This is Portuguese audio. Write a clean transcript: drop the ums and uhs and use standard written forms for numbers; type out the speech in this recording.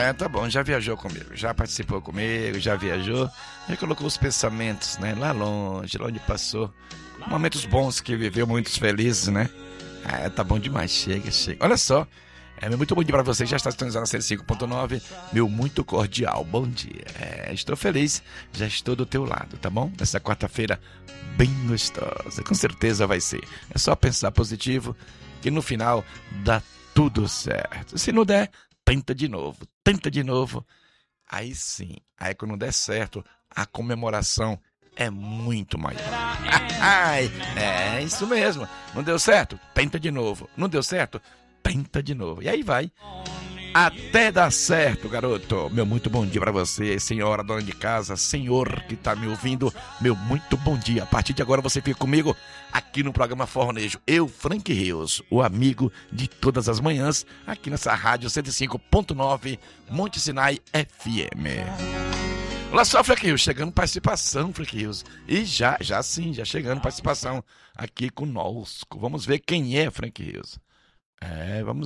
Tá bom, já viajou comigo, já participou comigo, já viajou, já colocou os pensamentos, né, lá longe, lá onde passou, momentos bons que viveu, muitos felizes, né? Tá bom demais, chega. Olha só, muito bom dia para você que já está sintonizando na 105.9, meu muito cordial bom dia. Estou feliz, já estou do teu lado, tá bom? Nessa quarta-feira bem gostosa, com certeza vai ser. É só pensar positivo, que no final dá tudo certo. Se não der, tenta de novo. Aí sim, aí quando der certo, a comemoração é muito maior. É isso mesmo. Não deu certo? Tenta de novo. Não deu certo? Tenta de novo. E aí vai. Até dar certo, garoto. Meu muito bom dia pra você, senhora dona de casa, senhor que tá me ouvindo. Meu muito bom dia. A partir de agora você fica comigo aqui no programa Fornejo. Eu, Frank Rios, o amigo de todas as manhãs, aqui nessa rádio 105.9, Monte Sinai FM. Olha só, Frank Rios, chegando participação, Frank Rios. E já chegando participação aqui conosco. Vamos ver quem é Frank Rios. Vamos